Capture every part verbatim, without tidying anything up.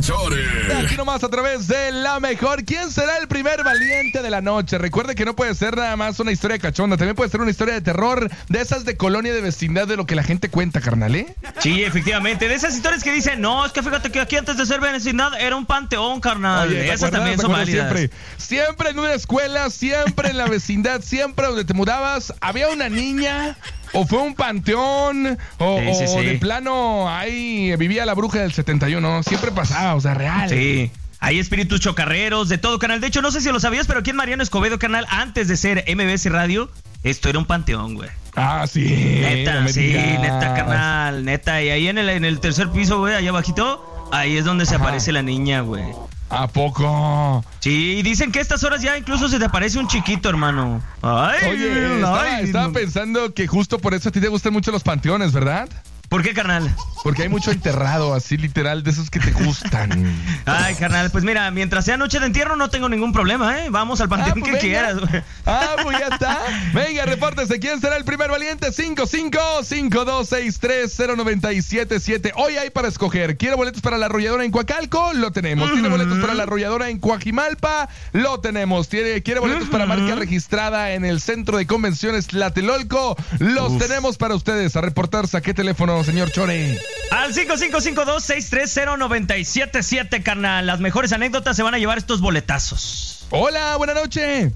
Chore. Aquí nomás a través de La Mejor. ¿Quién será el primer valiente de la noche? Recuerde que no puede ser nada más una historia cachonda, también puede ser una historia de terror, de esas de colonia, de vecindad, de lo que la gente cuenta, carnal, ¿eh? Sí, efectivamente, de esas historias que dicen, no, es que fíjate que aquí antes de ser vecindad era un panteón, carnal. Oye, esas también son válidas. Siempre, siempre en una escuela, siempre en la vecindad, siempre donde te mudabas, había una niña, o fue un panteón, o, sí, sí, sí. o de plano ahí vivía la bruja del setenta y uno. Siempre pasaba, o sea, real. Sí. Hay espíritus chocarreros, de todo, canal. De hecho, no sé si lo sabías, pero aquí en Mariano Escobedo, canal, antes de ser M B S Radio, esto era un panteón, güey. Ah, sí. Neta, no sí, digas. neta, carnal, neta. Y ahí en el, en el tercer piso, güey, allá abajito, ahí es donde se Ajá. aparece la niña, güey. ¿A poco? Sí, dicen que a estas horas ya incluso se te aparece un chiquito, hermano. Ay, Oye, ay, estaba, estaba no. pensando que justo por eso a ti te gustan mucho los panteones, ¿verdad? ¿Por qué, carnal? Porque hay mucho enterrado, así literal, de esos que te gustan. Ay, carnal, pues mira, mientras sea noche de entierro no tengo ningún problema, ¿eh? Vamos al panteón Ah, pues que venga. quieras, güey. Ah, pues ya está. Venga, repórtese. ¿Quién será el primer valiente? cinco cinco cinco dos seis tres cero nueve siete siete. Hoy hay para escoger. ¿Quiere boletos para la arrolladora en Coacalco? Lo tenemos. ¿Tiene boletos para la arrolladora en Coajimalpa? Lo tenemos. ¿Tiene, ¿Quiere boletos para marca registrada en el Centro de Convenciones Tlatelolco? Los Uf. tenemos para ustedes. A reportarse. ¿A qué teléfono, señor Chore? Al cinco cinco cinco dos seis tres cero nueve siete siete, carnal. Las mejores anécdotas se van a llevar estos boletazos. Hola, buena noche.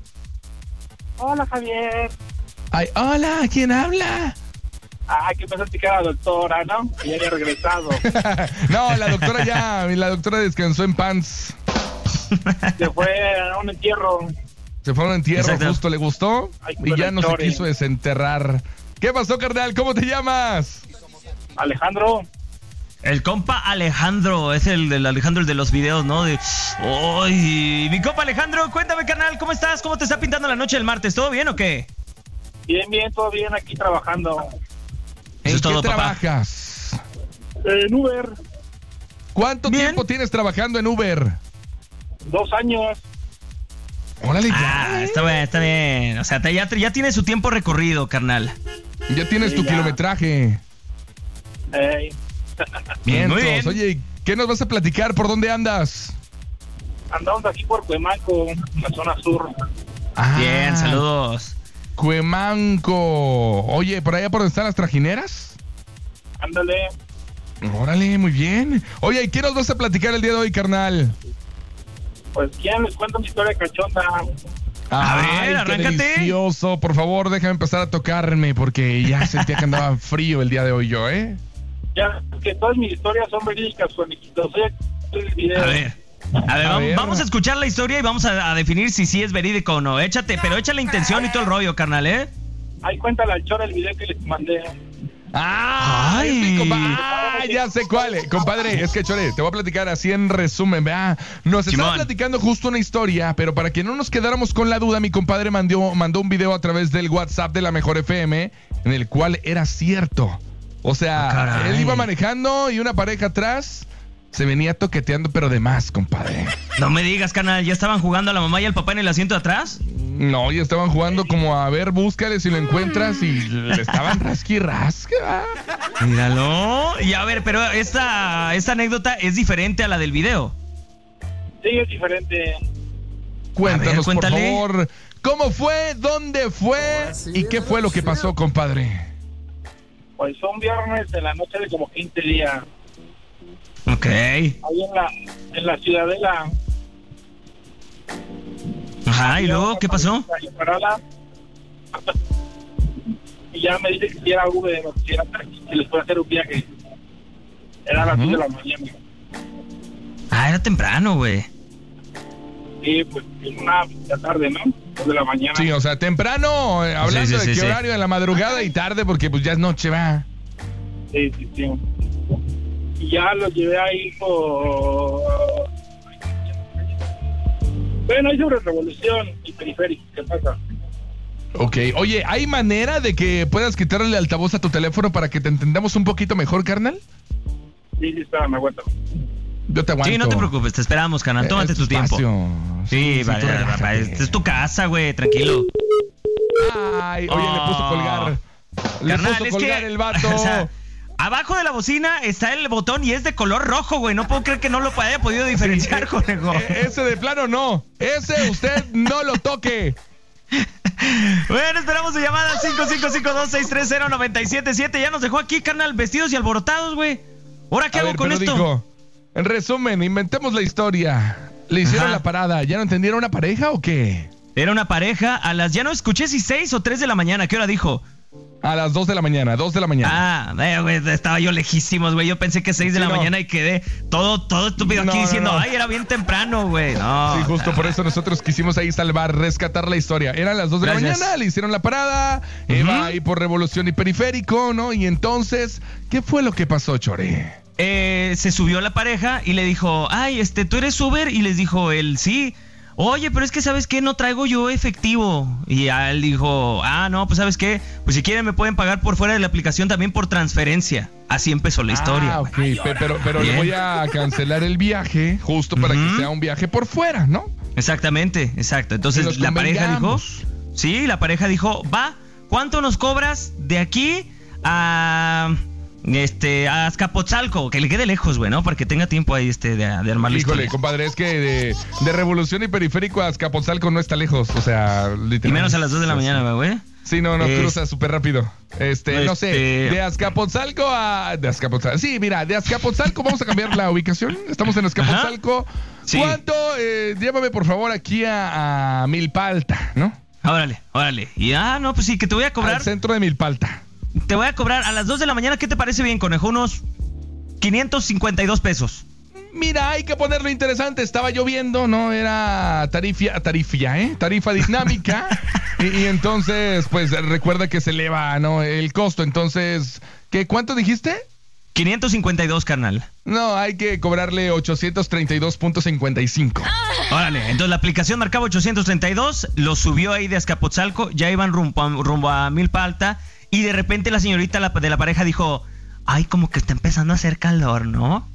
Hola, Javier. Ay, hola, ¿quién habla? Ah, que empezó a picar a la doctora, ¿no? Que ya había regresado. No, la doctora ya, la doctora descansó en pants. Se fue a un entierro. Se fue a un entierro, Exacto. justo le gustó Ay, y ya no se Chore. quiso desenterrar. ¿Qué pasó, carnal? ¿Cómo te llamas? Alejandro. El compa Alejandro, es el del Alejandro, el de los videos, ¿no? De, ¡ay! Mi compa Alejandro, cuéntame, carnal, ¿cómo estás? ¿Cómo te está pintando la noche del martes? ¿Todo bien o qué? Bien, bien, todo bien aquí trabajando. ¿En Eso es todo, qué papá. trabajas? En Uber, ¿Cuánto Bien. tiempo tienes trabajando en Uber? dos años. Órale, Ah, ya, ¿eh? está bien, está bien. O sea, te- ya, ya tiene su tiempo recorrido, carnal. Ya tienes Sí, tu ya. kilometraje. Eh, Bien, Muy bien. Oye, ¿qué nos vas a platicar? ¿Por dónde andas? andamos aquí por Cuemanco, la zona sur. Ah, Bien, saludos. Cuemanco. Oye, ¿por allá por donde están las trajineras? Ándale. Órale, muy bien. Oye, ¿y qué nos vas a platicar el día de hoy, carnal? Pues, ¿quién les cuenta mi historia cachonda? A ver, Ay, qué arráncate. delicioso. Por favor, déjame empezar a tocarme porque ya sentía que andaba frío el día de hoy yo, ¿eh? Ya que todas mis historias son verídicas, Juaniquito. Soy actor del video. A ver. A ver, A vamos, ver. vamos a escuchar la historia y vamos a, a definir si sí es verídico o no. Échate, pero echa la intención y todo el rollo, carnal, ¿eh? Ahí cuéntale al Chora el video que les mandé. ¡Ah! Ay. sí, compa- ah, ya sé cuál. eh. Compadre, es que Chore, te voy a platicar así en resumen, vea. Nos estaba Simón. platicando justo una historia, pero para que no nos quedáramos con la duda, mi compadre mandó, mandó un video a través del WhatsApp de la Mejor F M, en el cual era cierto. O sea, Ah, caray. él iba manejando y una pareja atrás se venía toqueteando, pero de más, compadre. No me digas, carnal, ¿ya estaban jugando a la mamá y al papá en el asiento de atrás? No, ya estaban jugando como a ver, búscale si lo encuentras y le estaban rasqui y rasca. Míralo. Y a ver, pero esta, esta anécdota es diferente a la del video. Sí, es diferente. Cuéntanos, A ver, por cuéntale. favor, ¿cómo fue? ¿Dónde fue? ¿Y qué fue lo que pasó, compadre? Pues fue un viernes en la noche de como quince días. Ok. Ahí en la, en la Ciudadela. Ajá, ¿y luego qué pasó? Ahí parada. Y ya me dice que si era Uber o si era taxi, que les puede hacer un viaje. Era a las Ujú. dos de la mañana. Ah, era temprano, güey. Y pues en una de la tarde, ¿no? dos de la mañana. Sí, o sea, temprano, eh, hablando Sí, sí, de sí, qué sí. horario, en la madrugada y tarde, porque pues ya es noche, va. Sí, sí, sí. Y ya lo llevé ahí por... Bueno, ahí sobre Revolución y Periférico. ¿Qué pasa? Ok, oye, ¿hay manera de que puedas quitarle el altavoz a tu teléfono para que te entendamos un poquito mejor, carnal? Sí, sí, espera, me aguanto. Yo te aguanto. Sí, no te preocupes, te esperamos, carnal. Eh, Tómate es tu tiempo. espacio. Sí, tú vale, vale, relájate. vale. Esta es tu casa, güey, tranquilo. Ay, oye, le puso Oh. colgar. Le Carnal, puso es colgar que, el vato. o sea, Abajo de la bocina está el botón y es de color rojo, güey. No puedo creer que no lo haya podido diferenciar, sí, conejo. Eh, ese de plano no. Ese usted no lo toque. Bueno, esperamos su llamada cinco cinco cinco, dos seis tres cero, nueve siete siete. Ya nos dejó aquí, carnal, vestidos y alborotados, güey. ¿Ahora qué A hago ver, con pero esto? dijo, en resumen, inventemos la historia. Le hicieron Ajá. la parada. ¿Ya no entendieron una pareja o qué? Era una pareja a las... Ya no escuché si seis o tres de la mañana. ¿Qué hora dijo? A las dos de la mañana, dos de la mañana. Ah, eh, güey, estaba yo lejísimos, güey. Yo pensé que seis de Sí, la no. mañana y quedé todo, todo estúpido No, aquí no, diciendo, no. ay, era bien temprano, güey. No. Sí, justo por eso nosotros quisimos ahí salvar, rescatar la historia. Eran las dos de Gracias. la mañana, le hicieron la parada, Ujú. iba ahí por Revolución y Periférico, ¿no? Y entonces, ¿qué fue lo que pasó, Chore? Eh, se subió la pareja y le dijo, ay, este, ¿tú eres Uber? Y les dijo él, sí. Oye, pero es que, ¿sabes qué? No traigo yo efectivo. Y a él dijo, ah, no, pues, ¿sabes qué? Pues si quieren me pueden pagar por fuera de la aplicación también por transferencia. Así empezó la historia. Ah, güey. ok, pe- pero, pero le Bien. voy a cancelar el viaje justo para Ujú. que sea un viaje por fuera, ¿no? Exactamente, exacto. Y Entonces nos la pareja dijo, convengamos. sí, la pareja dijo, va, ¿cuánto nos cobras de aquí a este a Azcapotzalco? Que le quede lejos, güey, ¿no? Para que tenga tiempo ahí este de, de armar la Híjole, historia. compadre, es que de, de Revolución y Periférico a Azcapotzalco no está lejos, o sea, literalmente. Y menos a las dos de la mañana, güey. Sí, no, no, Es- cruza súper rápido. Este, no sé, Este- de Azcapotzalco a... De Azcapotzalco, sí, mira, de Azcapotzalco vamos a cambiar la ubicación. Estamos en Azcapotzalco. Sí. ¿Cuánto? Eh, llévame, por favor, aquí a, a Milpalta, ¿no? Órale, órale. Y ah, no, pues sí, que te voy a cobrar. Al centro de Milpalta. Te voy a cobrar a las dos de la mañana. ¿Qué te parece bien, conejo? Unos quinientos cincuenta y dos pesos. Mira, hay que ponerlo interesante. Estaba lloviendo, ¿no? Era tarifa, tarifa, ¿eh? Tarifa dinámica. y, y entonces, pues, recuerda que se eleva, ¿no? El costo. Entonces, ¿qué? ¿Cuánto dijiste? quinientos cincuenta y dos, carnal. No, hay que cobrarle ochocientos treinta y dos punto cincuenta y cinco. Órale, entonces la aplicación marcaba ochocientos treinta y dos, lo subió ahí de Azcapotzalco, ya iban rumbo a, rumbo a Milpa Alta, y de repente la señorita la- de la pareja dijo, ay, como que está empezando a hacer calor, ¿no?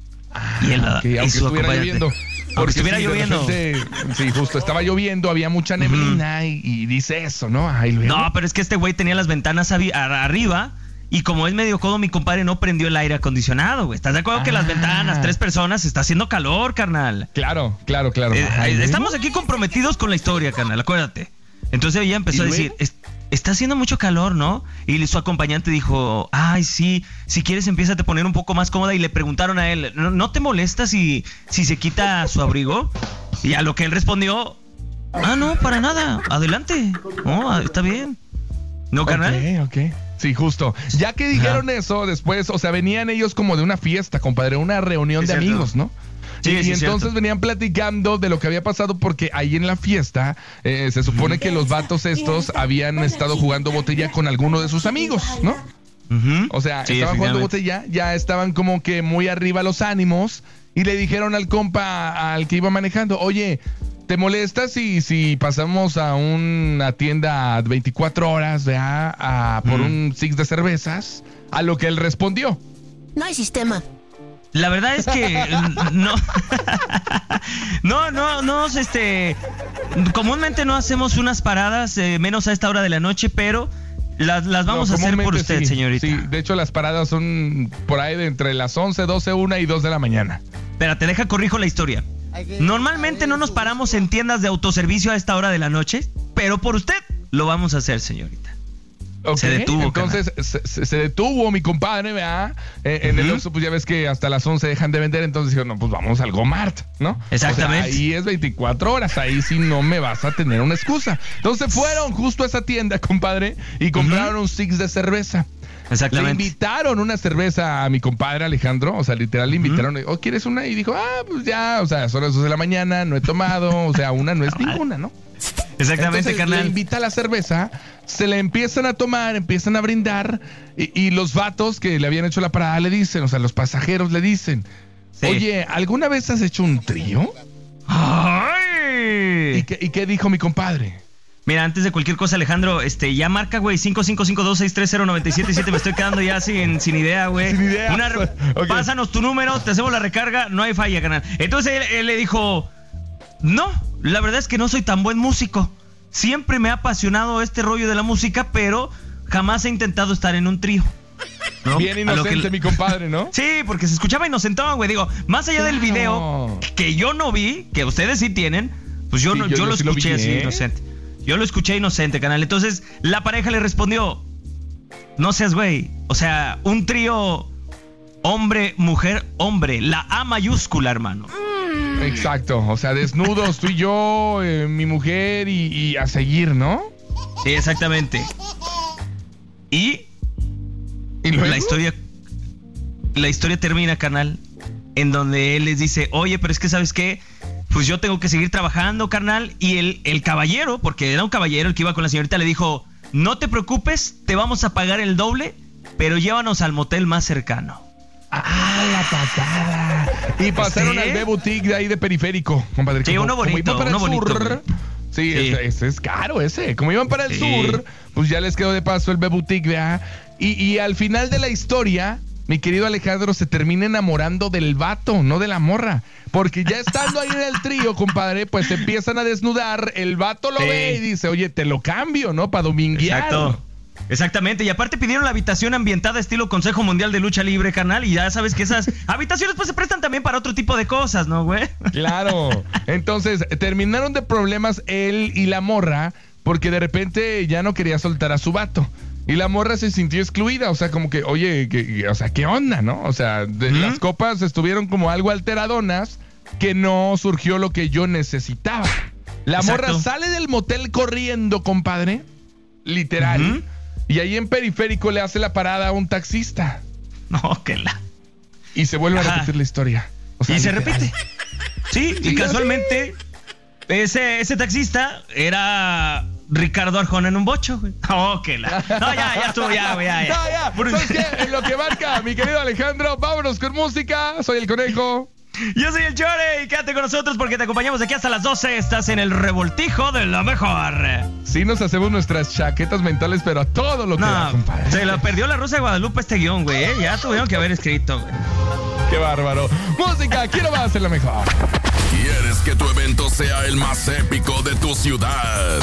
Y él, Ok, y aunque su estuviera acompañante- lloviendo. Aunque Porque estuviera sí, de lloviendo. repente, sí, justo estaba lloviendo, había mucha neblina y, y dice eso, ¿no? Ahí luego. No, pero es que este güey tenía las ventanas abi- a- arriba, y como es medio codo, mi compadre no prendió el aire acondicionado, güey. ¿Estás de acuerdo que las Ah. ventanas, tres personas, está haciendo calor, carnal? Claro, claro, claro. Eh, Ajá, ¿y eh, luego? estamos aquí comprometidos con la historia, carnal, acuérdate. Entonces ella empezó ¿Y a decir, luego? "Es- está haciendo mucho calor, ¿no?" Y su acompañante dijo, ay, sí, si quieres empieza a poner un poco más cómoda. Y le preguntaron a él, ¿no, no te molesta si, si se quita su abrigo? Y a lo que él respondió, ah, no, para nada, adelante. No, está bien. ¿No, carnal? Ok, ok. Sí, justo. Ya que dijeron Ajá. eso, después, o sea, venían ellos como de una fiesta, compadre, una reunión Sí, de cierto. amigos, ¿no? Sí, y sí, y entonces cierto. venían platicando de lo que había pasado porque ahí en la fiesta eh, se supone que los vatos estos habían estado jugando botella con alguno de sus amigos, ¿no? Ujú. O sea, Sí, estaban jugando definitivamente. botella, ya estaban como que muy arriba los ánimos y le dijeron al compa, al que iba manejando, oye, ¿te molesta si, si pasamos a una tienda veinticuatro horas, ¿verdad? A, por Mm. un six de cervezas? A lo que él respondió. No hay sistema. La verdad es que no, no, no, no, este, comúnmente no hacemos unas paradas, eh, menos a esta hora de la noche, pero las, las vamos No, a hacer por comúnmente usted, sí, señorita. Sí, de hecho las paradas son por ahí de entre las once, doce, una y dos de la mañana. Espérate, deja corrijo la historia. Normalmente no nos paramos en tiendas de autoservicio a esta hora de la noche, pero por usted lo vamos a hacer, señorita. Ok, Se detuvo, entonces se, se- se detuvo mi compadre, ¿verdad? Eh, en el Ujú. Oxxo, pues ya ves que hasta las once dejan de vender, entonces dijo, no, pues vamos al Gomart, ¿no? Exactamente. O sea, ahí es veinticuatro horas, ahí sí no me vas a tener una excusa. Entonces fueron justo a esa tienda, compadre, y compraron un six de cerveza. Le Exactamente. invitaron una cerveza a mi compadre Alejandro, o sea, literal le invitaron, ¿o quieres una? Y dijo, ah, pues ya, o sea, son las dos de la mañana, no he tomado, o sea, una no es ninguna, ¿no? Exactamente, Entonces, carnal. le invita la cerveza, se la empiezan a tomar, empiezan a brindar, y, y los vatos que le habían hecho la parada le dicen, o sea, los pasajeros le dicen, Sí. oye, ¿alguna vez has hecho un trío? ¿Y ¡Ay! qué, y qué dijo mi compadre? Mira, antes de cualquier cosa, Alejandro, este, ya marca, güey, cinco cinco cinco, dos seis tres cero, nueve siete siete. Me estoy quedando ya sin, sin idea, güey. Sin idea. Una re- Ok. Pásanos tu número, te hacemos la recarga, no hay falla, canal. Entonces él, él le dijo, no, la verdad es que no soy tan buen músico. Siempre me ha apasionado este rollo de la música, pero jamás he intentado estar en un trío. ¿no? Bien inocente, que... mi compadre, ¿no? Sí, porque se escuchaba inocentón, güey. Digo, más allá del video que yo no vi, que ustedes sí tienen, pues yo, sí, no, yo, yo lo sí escuché lo vi, así, ¿eh? Inocente. Yo lo escuché inocente, canal. Entonces, la pareja le respondió, no seas güey. O sea, un trío hombre, mujer, hombre. La A mayúscula, hermano. Exacto. O sea, desnudos, tú y yo, eh, mi mujer y, y a seguir, ¿no? Sí, exactamente. Y, ¿Y luego? la historia la historia termina, carnal, en donde él les dice, oye, pero es que ¿sabes qué? Pues yo tengo que seguir trabajando, carnal. Y el, el caballero, porque era un caballero el que iba con la señorita, le dijo, no te preocupes, te vamos a pagar el doble, pero llévanos al motel más cercano. Ah, la patada. Y pasaron ¿Sí? al B-Boutique de ahí de Periférico, compadre. Sí, como, uno bonito, como uno sur, bonito. Sí, sí. Ese, ese es caro ese. Como iban para el sí. sur, pues ya les quedó de paso el B-Boutique, ¿verdad? Y, y al final de la historia, mi querido Alejandro se termina enamorando del vato, no de la morra. Porque ya estando ahí en el trío, compadre, pues se empiezan a desnudar. El vato lo sí. ve y dice, oye, te lo cambio, ¿no? Para dominguear. Exacto. Exactamente, y aparte pidieron la habitación ambientada estilo Consejo Mundial de Lucha Libre, carnal, y ya sabes que esas habitaciones pues se prestan también para otro tipo de cosas, ¿no, güey? Claro, entonces terminaron de problemas él y la morra, porque de repente ya no quería soltar a su vato, y la morra se sintió excluida, o sea, como que, oye, que, o sea, ¿qué onda, no? O sea, de, ¿Mm? las copas estuvieron como algo alteradonas, que no surgió lo que yo necesitaba. La Exacto. morra sale del motel corriendo, compadre, literal, ¿Mm? Y ahí en Periférico le hace la parada a un taxista. No, que la... Y se vuelve Ajá. a repetir la historia. O sea, y literal. se repite. Sí, y casualmente ese, ese taxista era Ricardo Arjona en un bocho, güey. Oh, que la... No, ya, ya estuvo, ya, güey, ya, ya. No, ya. ¿Sabes qué? En lo que marca, mi querido Alejandro, vámonos con música. Soy el Conejo. Yo soy el Chore y quédate con nosotros porque te acompañamos de aquí hasta las doce. Estás en el revoltijo de lo mejor. Sí, nos hacemos nuestras chaquetas mentales, pero a todo lo que no, da, compadre. Se la perdió la Rosa de Guadalupe este guión, güey. ¿eh? Ya tuvieron que haber escrito, güey. Qué bárbaro. Música, quiero más en lo mejor. ¿Quieres que tu evento sea el más épico de tu ciudad?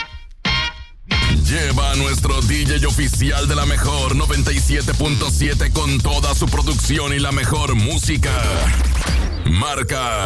Lleva a nuestro D J oficial de la mejor noventa y siete punto siete con toda su producción y la mejor música. Marca